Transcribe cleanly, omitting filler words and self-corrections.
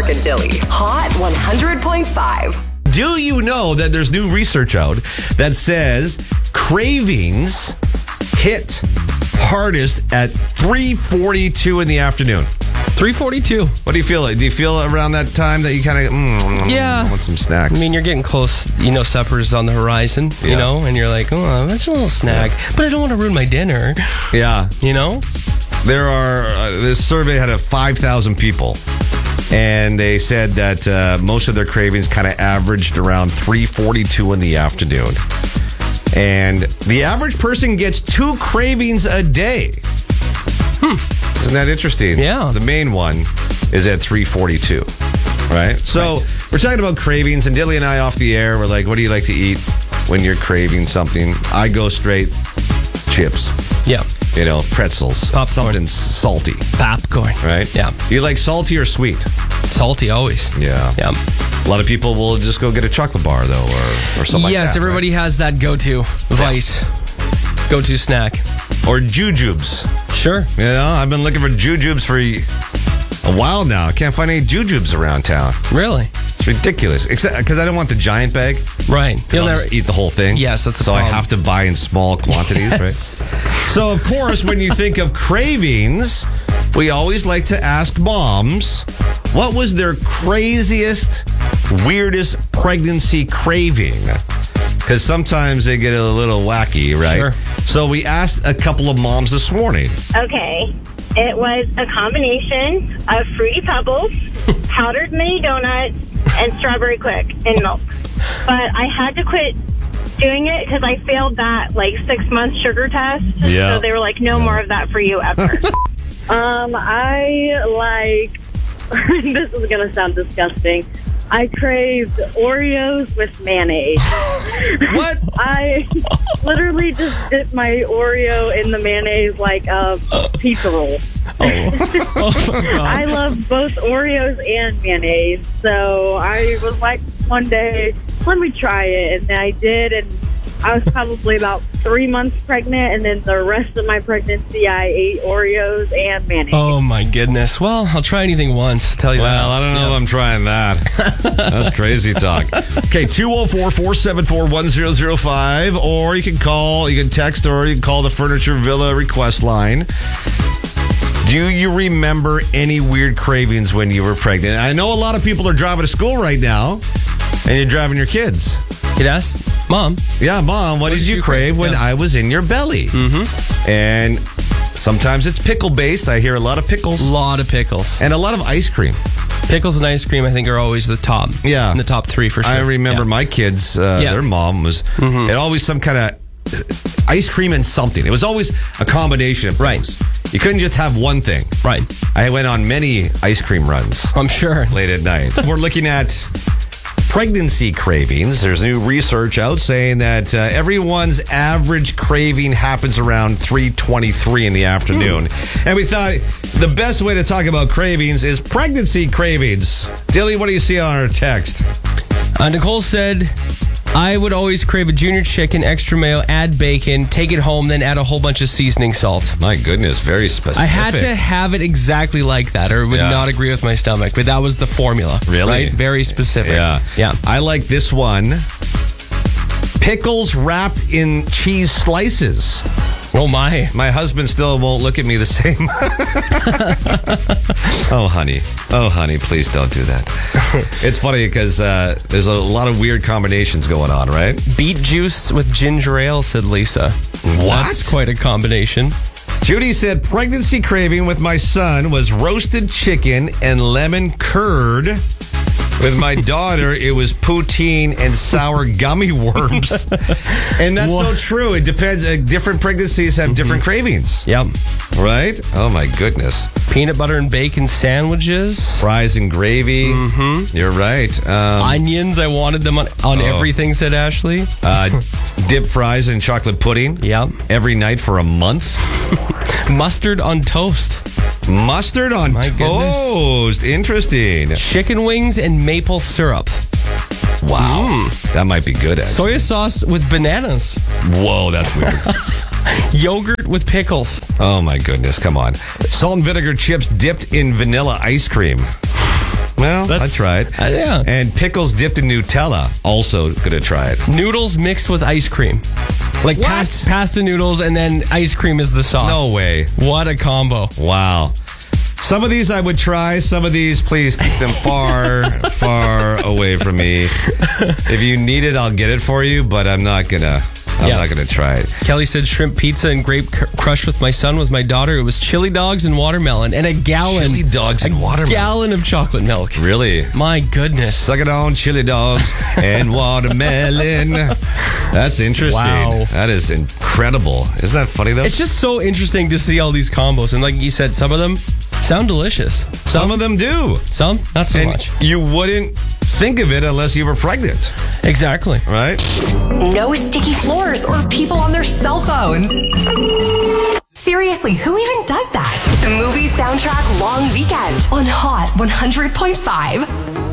Brooke and Dilly. Hot 100.5. Do you know that there's new research out that says cravings hit hardest at 3:42 in the afternoon? 3:42. What do you feel like? Do you feel around that time that you kind of, I want some snacks? I mean, you're getting close. Supper's on the horizon, Yeah. and you're like, oh, that's a little snack. But I don't want to ruin my dinner, Yeah. There are, this survey had 5,000 people, and they said that most of their cravings kind of averaged around 3:42 in the afternoon. And the average person gets 2 cravings a day. Isn't that interesting? Yeah. The main one is at 3:42, right? So we're talking about cravings, and Dilly and I off the air, we're like, what do you like to eat when you're craving something? I go straight chips. Yeah. Pretzels. Popcorn. Something salty, Popcorn. right? Yeah. Do you like salty or sweet? Salty always. Yeah. Yeah. A lot of people will just go get a chocolate bar, though, or something like that. Yes, everybody has that go-to vice. Go-to snack. Right? Or jujubes. Sure. I've been looking for jujubes for a while now. I can't find any jujubes around town. Really? It's ridiculous. Except because I don't want the giant bag. Right. You'll never eat the whole thing. Yes, that's the So problem. I have to buy in small quantities, Yes. right? So, of course, when you think of cravings, we always like to ask moms, what was their craziest, weirdest pregnancy craving? Because sometimes they get a little wacky, right? Sure. So we asked a couple of moms this morning. Okay. It was a combination of Fruity Pebbles, powdered mini donuts, and Strawberry Quick in milk. But I had to quit doing it because I failed that 6-month sugar test. Yeah. So they were like, no more of that for you ever. I like, this is going to sound disgusting. I craved Oreos with mayonnaise. What? I literally just dipped my Oreo in the mayonnaise like a pizza roll. I love both Oreos and mayonnaise. So I was like, one day, let me try it. And I did, and I was probably about 3 months pregnant, and then the rest of my pregnancy, I ate Oreos and mayonnaise. Oh, my goodness. Well, I'll try anything once. Tell you that. Well, I don't know if I'm trying that. That's crazy talk. Okay, 204-474-1005, or you can call, you can text, or you can call the Furniture Villa request line. Do you remember any weird cravings when you were pregnant? I know a lot of people are driving to school right now, and you're driving your kids. You'd ask, Mom. Yeah, Mom, what did you crave when I was in your belly? Mm-hmm. And sometimes it's pickle-based. I hear a lot of pickles. A lot of pickles. And a lot of ice cream. Pickles and ice cream, I think, are always the top. Yeah. In the top 3 for sure. I remember Yeah. my kids, their mom was it always some kind of ice cream and something. It was always a combination of things. You couldn't just have one thing. Right. I went on many ice cream runs I'm sure. late at night. We're looking at pregnancy cravings. There's new research out saying that everyone's average craving happens around 3:23 in the afternoon. And we thought the best way to talk about cravings is pregnancy cravings. Dilly, what do you see on our text? Nicole said, I would always crave a junior chicken, extra mayo, add bacon, take it home, then add a whole bunch of seasoning salt. My goodness, very specific. I had to have it exactly like that, or it would not agree with my stomach. But that was the formula. Really? Right? Very specific. Yeah. Yeah. I like this one. Pickles wrapped in cheese slices. Oh, my. My husband still won't look at me the same. Oh, honey, please don't do that. It's funny because there's a lot of weird combinations going on, right? Beet juice with ginger ale, said Lisa. What? That's quite a combination. Judy said, pregnancy craving with my son was roasted chicken and lemon curd. With my daughter, it was poutine and sour gummy worms. And that's so true. It depends. Different pregnancies have different cravings. Yep. Right? Oh, my goodness. Peanut butter and bacon sandwiches. Fries and gravy. Mm-hmm. You're right. Onions, I wanted them on everything, said Ashley. Dip fries in chocolate pudding. Yep. Every night for a month. Mustard on toast. Mustard on My toast. Interesting. Chicken wings and maple syrup. Wow. That might be good, actually. Soya sauce with bananas. Whoa, that's weird. Yogurt with pickles. Oh, my goodness. Come on. Salt and vinegar chips dipped in vanilla ice cream. Well, I tried. Yeah. And pickles dipped in Nutella, also gonna try it. Noodles mixed with ice cream. Like What? pasta noodles and then ice cream is the sauce. No way. What a combo. Wow. Some of these I would try. Some of these, please keep them far away from me. If you need it, I'll get it for you, but I'm not gonna try it. Kelly said shrimp pizza and grape crush with my son, with my daughter. It was chili dogs and watermelon and a gallon. Chili dogs and watermelon. Gallon of chocolate milk. Really? My goodness. Suck it on, chili dogs and watermelon. That's interesting. Wow. That is incredible. Isn't that funny, though? It's just so interesting to see all these combos. And like you said, some of them sound delicious. Some of them do. Some, not so And much. you wouldn't think of it unless you were pregnant, Exactly. right? No sticky floors or people on their cell phones. Seriously, who even does that? The movie soundtrack long weekend on Hot 100.5.